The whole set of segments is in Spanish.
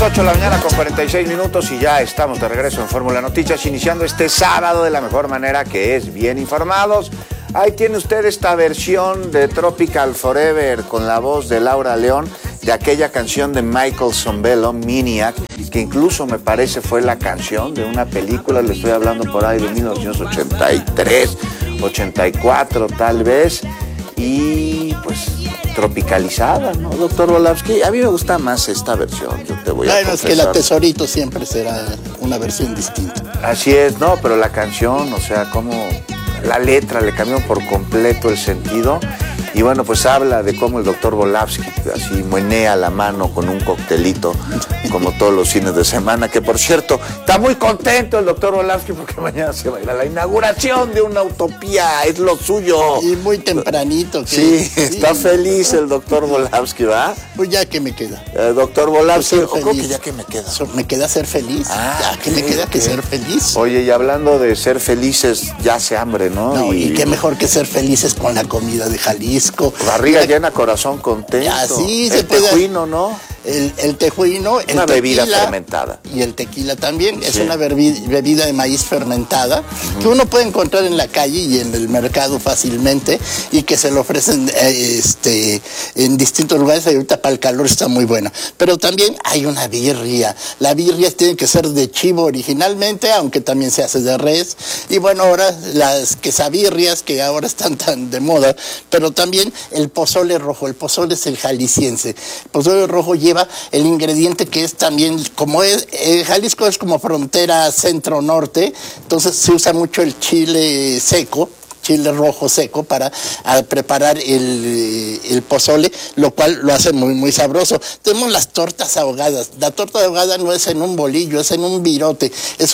8 de la mañana con 46 minutos y ya estamos de regreso en Fórmula Noticias, iniciando este sábado de la mejor manera, que es bien informados. Ahí tiene usted esta versión de Tropical Forever con la voz de Laura León, de aquella canción de Michael Sembello, Maniac, que incluso me parece fue la canción de una película, le estoy hablando por ahí de 1983, 84 tal vez, y pues tropicalizada, ¿no, doctor Volavsky? A mí me gusta más esta versión, yo te voy a confesar. Es que la Tesorito siempre será una versión distinta. Así es, no, pero la canción, o sea, como la letra le cambió por completo el sentido. Y bueno, pues habla de cómo el doctor Volavsky así muenea la mano con un coctelito, como todos los fines de semana, que por cierto, está muy contento el doctor Volavsky porque mañana se va a ir a la inauguración de una utopía, es lo suyo. Y muy tempranito. Sí, está feliz el doctor Volavsky, ¿va? Pues ya que me queda. Doctor Volavsky, pues ¿cómo que ya que me queda? Me queda ser feliz. Ya que me queda que ser feliz. Oye, y hablando de ser felices, ya hace hambre, ¿no? No, y qué mejor que ser felices con la comida de Jalisco. Barriga llena, corazón contento. Así el tejuino, ¿no? El tejuino, el una bebida tequila, fermentada. Y el tequila también, sí. Es una bebida de maíz fermentada, que uno puede encontrar en la calle y en el mercado fácilmente, y que se lo ofrecen en distintos lugares. Ahorita para el calor está muy buena. Pero también hay una birria. La birria tiene que ser de chivo originalmente, aunque también se hace de res. Y bueno, ahora las quesabirrias, que ahora están tan de moda, pero también el pozole rojo. El pozole es el jalisciense. El pozole rojo lleva el ingrediente que es también, como es, Jalisco es como frontera centro-norte, entonces se usa mucho el chile seco, chile rojo seco para preparar el pozole, lo cual lo hace muy muy sabroso. Tenemos las tortas ahogadas. La torta ahogada no es en un bolillo, es en un virote. Es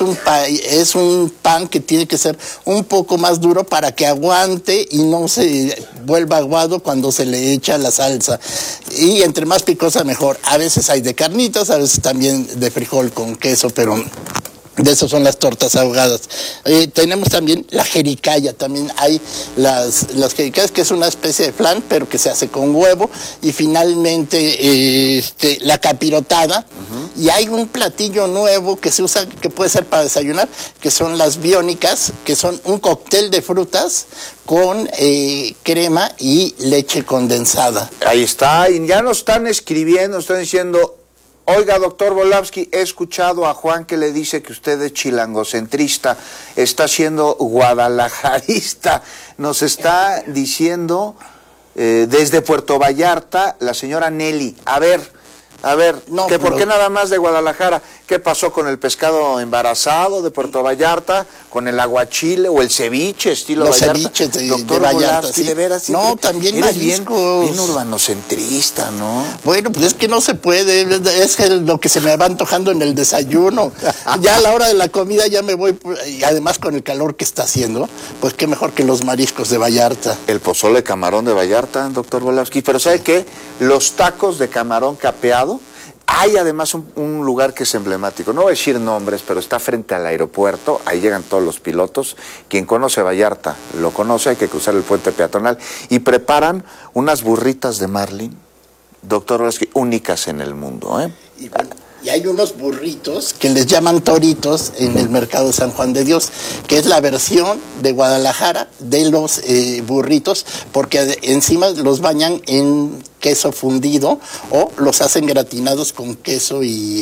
un pan que tiene que ser un poco más duro para que aguante y no se vuelva aguado cuando se le echa la salsa. Y entre más picosa mejor. A veces hay de carnitas, a veces también de frijol con queso, pero de eso son las tortas ahogadas. Tenemos también la jericaya, también hay las jericayas, que es una especie de flan, pero que se hace con huevo, y finalmente la capirotada. Y hay un platillo nuevo que se usa, que puede ser para desayunar, que son las biónicas, que son un cóctel de frutas con crema y leche condensada. Ahí está, y ya nos están escribiendo, están diciendo: oiga, doctor Volavsky, he escuchado a Juan que le dice que usted es chilangocentrista, está siendo guadalajarista. Nos está diciendo desde Puerto Vallarta la señora Nelly. A ver, no, ¿por qué nada más de Guadalajara? ¿Qué pasó con el pescado embarazado de Puerto Vallarta? ¿Con el aguachile o el ceviche estilo los Vallarta? Ceviches de Vallarta, Vallarta, sí. De veras, no, también eres bien mariscos. urbanocentrista, ¿no? Bueno, pues es que no se puede, es lo que se me va antojando en el desayuno. Ya a la hora de la comida ya me voy, y además con el calor que está haciendo, pues qué mejor que los mariscos de Vallarta. El pozole camarón de Vallarta, doctor Volavsky. Pero ¿sabe qué? Los tacos de camarón capeado. Hay además un lugar que es emblemático, no voy a decir nombres, pero está frente al aeropuerto, ahí llegan todos los pilotos. Quien conoce Vallarta lo conoce, hay que cruzar el puente peatonal, y preparan unas burritas de marlin, doctor Volavsky, únicas en el mundo, ¿eh? Y hay unos burritos que les llaman toritos en el mercado de San Juan de Dios, que es la versión de Guadalajara de los burritos, porque encima los bañan en queso fundido o los hacen gratinados con queso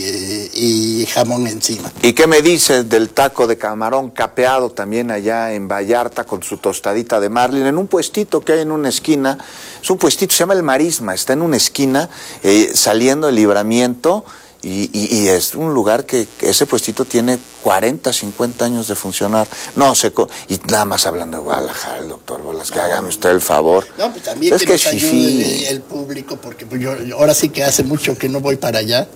y jamón encima. ¿Y qué me dices del taco de camarón capeado también allá en Vallarta con su tostadita de marlin en un puestito que hay en una esquina? Es un puestito, se llama El Marisma, está en una esquina saliendo el Libramiento. Y es un lugar que ese puestito tiene 40, 50 años de funcionar. No sé, y nada más hablando de Guadalajara, el doctor Volavsky, hágame usted el favor. No, pues también que nos ayude el público, porque pues yo ahora sí que hace mucho que no voy para allá.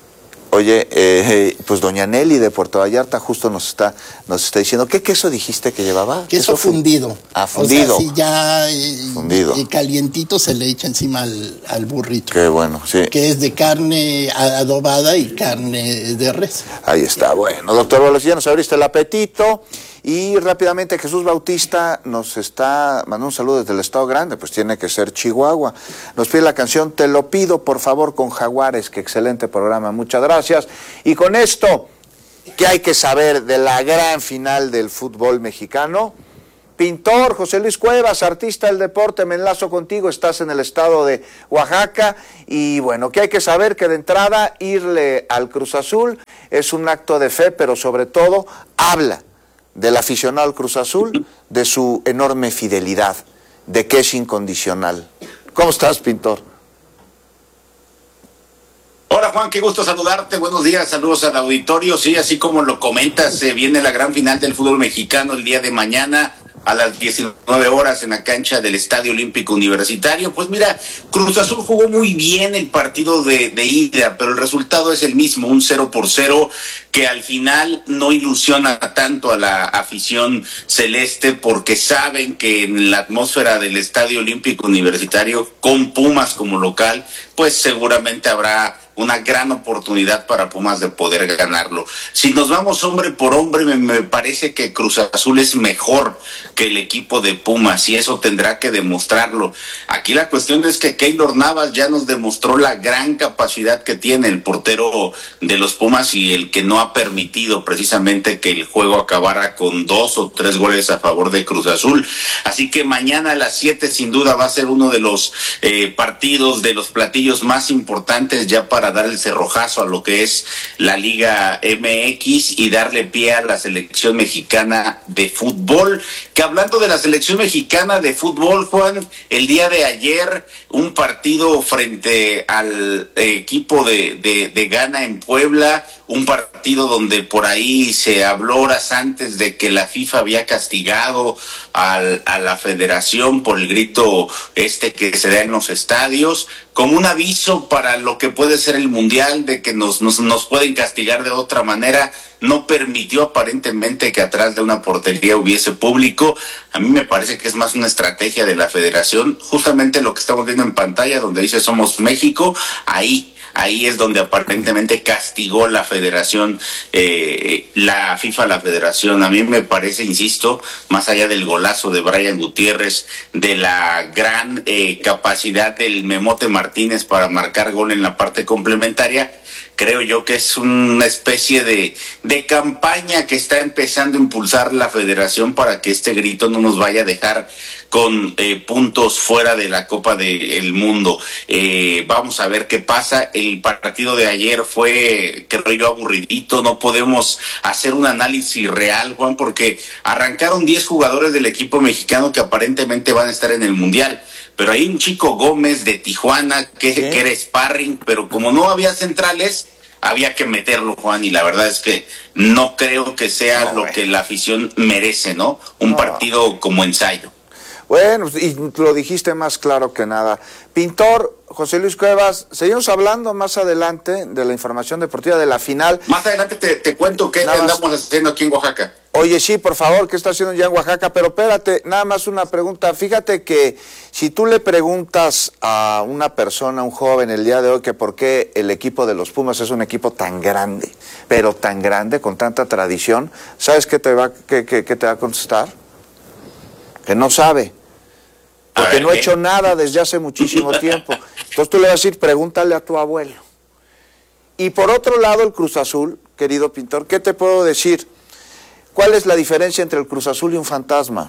Oye, pues doña Nelly de Puerto Vallarta justo nos está diciendo, ¿qué queso dijiste que llevaba? Queso fundido. Fundido. O sea, si ya fundido. Y calientito se le echa encima al burrito. Qué bueno, sí. Que es de carne adobada y carne de res. Ahí está, bueno, doctor Volavsky, ya nos abriste el apetito. Y rápidamente Jesús Bautista nos está mandando un saludo desde el Estado Grande, pues tiene que ser Chihuahua. Nos pide la canción Te lo pido por favor con Jaguares, que excelente programa, muchas gracias. Y con esto, ¿qué hay que saber de la gran final del fútbol mexicano? Pintor, José Luis Cuevas, artista del deporte, me enlazo contigo, estás en el estado de Oaxaca y bueno, ¿qué hay que saber? Que de entrada irle al Cruz Azul es un acto de fe, pero sobre todo habla del aficionado al Cruz Azul, de su enorme fidelidad, de que es incondicional. ¿Cómo estás, Pintor? Hola Juan, qué gusto saludarte, buenos días, saludos al auditorio. Sí, así como lo comentas, viene la gran final del fútbol mexicano el día de mañana a las 19 horas en la cancha del Estadio Olímpico Universitario. Pues mira, Cruz Azul jugó muy bien el partido de ida, pero el resultado es el mismo, un 0-0, que al final no ilusiona tanto a la afición celeste, porque saben que en la atmósfera del Estadio Olímpico Universitario, con Pumas como local, pues seguramente habrá una gran oportunidad para Pumas de poder ganarlo. Si nos vamos hombre por hombre, me parece que Cruz Azul es mejor que el equipo de Pumas y eso tendrá que demostrarlo. Aquí la cuestión es que Keylor Navas ya nos demostró la gran capacidad que tiene el portero de los Pumas y el que no ha permitido precisamente que el juego acabara con 2 o 3 goles a favor de Cruz Azul. Así que mañana a las 7 sin duda va a ser uno de los partidos, de los platillos más importantes ya para dar el cerrojazo a lo que es la Liga MX y darle pie a la selección mexicana de fútbol. Que hablando de la selección mexicana de fútbol, Juan, el día de ayer un partido frente al equipo de Ghana en Puebla, un partido donde por ahí se habló horas antes de que la FIFA había castigado a la federación por el grito que se da en los estadios, como un aviso para lo que puede ser el Mundial, de que nos pueden castigar de otra manera. No permitió aparentemente que atrás de una portería hubiese público. A mí me parece que es más una estrategia de la federación, justamente lo que estamos viendo en pantalla, donde dice Somos México, ahí es donde aparentemente castigó la federación, la FIFA, la federación. A mí me parece, insisto, más allá del golazo de Brian Gutiérrez, de la gran capacidad del Memote Martínez para marcar gol en la parte complementaria, creo yo que es una especie de campaña que está empezando a impulsar la federación para que este grito no nos vaya a dejar con puntos fuera de la Copa del Mundo. Vamos a ver qué pasa. El partido de ayer fue, creo yo, aburridito. No podemos hacer un análisis real, Juan, porque arrancaron 10 jugadores del equipo mexicano que aparentemente van a estar en el Mundial. Pero hay un chico Gómez de Tijuana que era sparring, pero como no había centrales, había que meterlo, Juan, y la verdad es que no creo que sea lo que la afición merece, ¿no? Un partido como ensayo. Bueno, y lo dijiste más claro que nada. Pintor, José Luis Cuevas, seguimos hablando más adelante de la información deportiva de la final. Más adelante te cuento qué andamos haciendo aquí en Oaxaca. Oye, sí, por favor, ¿qué está haciendo ya en Oaxaca? Pero espérate, nada más una pregunta. Fíjate que si tú le preguntas a una persona, un joven el día de hoy, que por qué el equipo de los Pumas es un equipo tan grande, pero tan grande, con tanta tradición, ¿sabes qué te va a contestar? Que no sabe, porque no ha hecho nada desde hace muchísimo tiempo. Entonces tú le vas a decir, pregúntale a tu abuelo. Y por otro lado, el Cruz Azul, querido Pintor, ¿qué te puedo decir? ¿Cuál es la diferencia entre el Cruz Azul y un fantasma?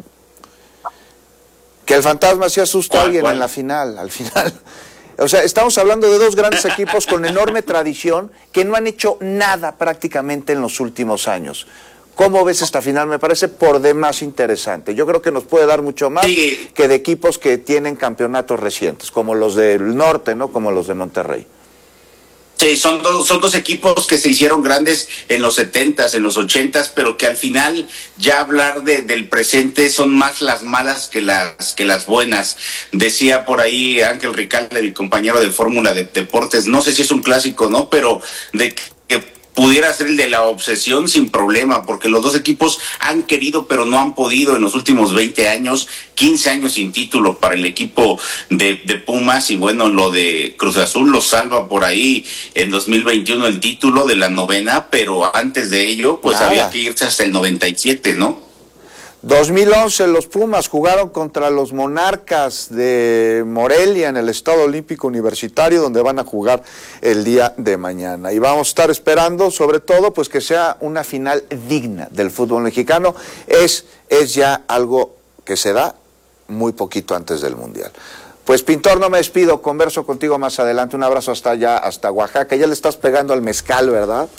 Que el fantasma sí asusta a alguien en la final, al final. O sea, estamos hablando de dos grandes equipos con enorme tradición que no han hecho nada prácticamente en los últimos años. ¿Cómo ves esta final? Me parece por demás interesante. Yo creo que nos puede dar mucho más que de equipos que tienen campeonatos recientes, como los del norte, ¿no? Como los de Monterrey. Sí, son dos equipos que se hicieron grandes en los 70s, en los 80s, pero que al final ya hablar del presente son más las malas que las buenas. Decía por ahí Ángel Ricalde, mi compañero de Fórmula de Deportes, no sé si es un clásico, ¿no? Pero de que pudiera ser el de la obsesión sin problema, porque los dos equipos han querido pero no han podido en los últimos 20 años, 15 años sin título para el equipo de Pumas, y bueno, lo de Cruz Azul lo salva por ahí en 2021 el título de la 9ª, pero antes de ello pues había que irse hasta el 97, ¿no? 2011 los Pumas jugaron contra los Monarcas de Morelia en el Estadio Olímpico Universitario, donde van a jugar el día de mañana. Y vamos a estar esperando, sobre todo, pues que sea una final digna del fútbol mexicano. Es ya algo que se da muy poquito antes del Mundial. Pues Pintor, no me despido, converso contigo más adelante. Un abrazo hasta allá, hasta Oaxaca. Ya le estás pegando al mezcal, ¿verdad?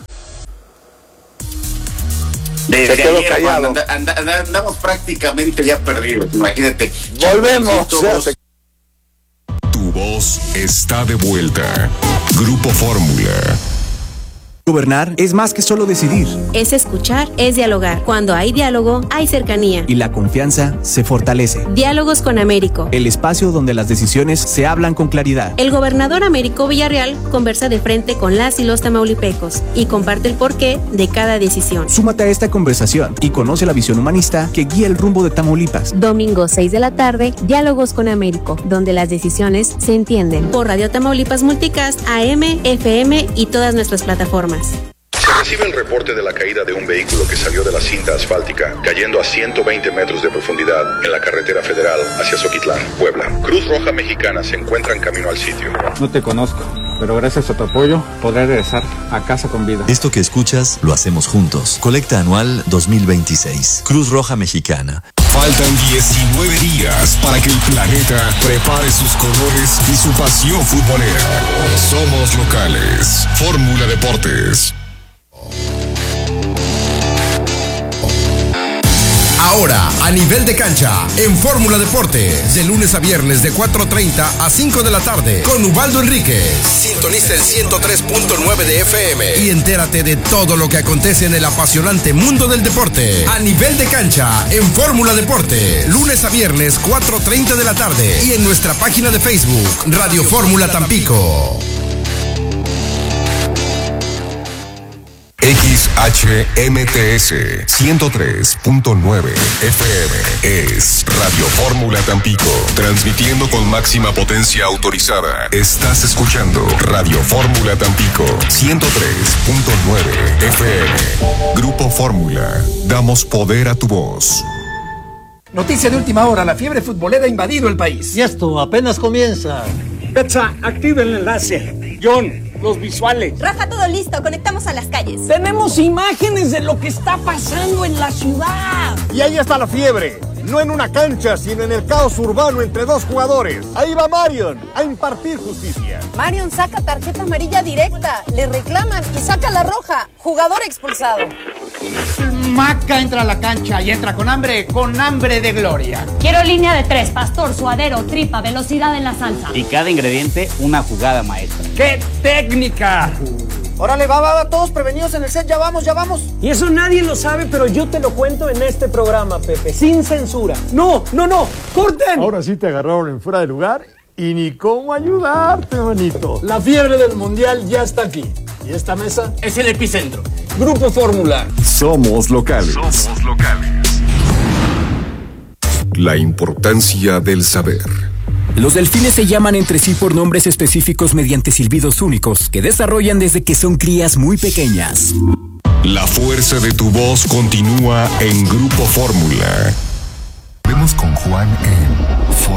Desde ayer, andamos prácticamente ya perdidos, imagínate. Volvemos. Tu voz está de vuelta. Grupo Fórmula. Gobernar es más que solo decidir. Es escuchar, es dialogar. Cuando hay diálogo, hay cercanía. Y la confianza se fortalece. Diálogos con Américo. El espacio donde las decisiones se hablan con claridad. El gobernador Américo Villarreal conversa de frente con las y los tamaulipecos y comparte el porqué de cada decisión. Súmate a esta conversación y conoce la visión humanista que guía el rumbo de Tamaulipas. Domingo 6 de la tarde, Diálogos con Américo, donde las decisiones se entienden. Por Radio Tamaulipas Multicast, AM, FM y todas nuestras plataformas. Se recibe el reporte de la caída de un vehículo que salió de la cinta asfáltica, cayendo a 120 metros de profundidad en la carretera federal hacia Zoquitlán, Puebla. Cruz Roja Mexicana se encuentra en camino al sitio. No te conozco, pero gracias a tu apoyo podré regresar a casa con vida. Esto que escuchas lo hacemos juntos. Colecta anual 2026. Cruz Roja Mexicana. Faltan 19 días para que el planeta prepare sus colores y su pasión futbolera. Somos locales. Fórmula Deportes. Ahora, a nivel de cancha, en Fórmula Deportes, de lunes a viernes de 4:30 a 5 de la tarde, con Ubaldo Enríquez. Sintoniza el 103.9 de FM y entérate de todo lo que acontece en el apasionante mundo del deporte. A nivel de cancha, en Fórmula Deportes, lunes a viernes 4:30 de la tarde y en nuestra página de Facebook, Radio Fórmula Tampico. XHMTS 103.9 FM es Radio Fórmula Tampico, transmitiendo con máxima potencia autorizada. Estás escuchando Radio Fórmula Tampico 103.9 FM. Grupo Fórmula, damos poder a tu voz. Noticia de última hora, la fiebre futbolera ha invadido el país. Y esto apenas comienza. Betsa, activa el enlace. John, los visuales. Rafa, todo listo, conectamos a las calles. Tenemos imágenes de lo que está pasando en la ciudad. Y ahí está la fiebre. No en una cancha, sino en el caos urbano entre dos jugadores. Ahí va Marion a impartir justicia. Marion saca tarjeta amarilla directa, le reclaman y saca la roja. Jugador expulsado. Maca entra a la cancha y entra con hambre de gloria. Quiero línea de 3, pastor, suadero, tripa, velocidad en la salsa. Y cada ingrediente una jugada maestra. ¡Qué técnica! Órale, va, todos prevenidos en el set, ya vamos. Y eso nadie lo sabe, pero yo te lo cuento en este programa, Pepe, sin censura. No, corten. Ahora sí te agarraron en fuera de lugar y ni cómo ayudarte, manito. La fiebre del mundial ya está aquí. Y esta mesa es el epicentro. Grupo Fórmula. Somos locales. La importancia del saber. Los delfines se llaman entre sí por nombres específicos mediante silbidos únicos que desarrollan desde que son crías muy pequeñas. La fuerza de tu voz continúa en Grupo Fórmula. Vemos con Juan en Fórmula.